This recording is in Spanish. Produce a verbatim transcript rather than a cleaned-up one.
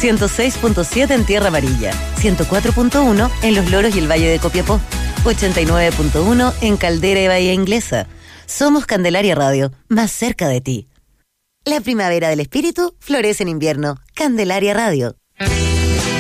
ciento seis punto siete en Tierra Amarilla, ciento cuatro punto uno en Los Loros y el Valle de Copiapó, ochenta y nueve punto uno en Caldera y Bahía Inglesa. Somos Candelaria Radio, más cerca de ti. La primavera del espíritu florece en invierno. Candelaria Radio.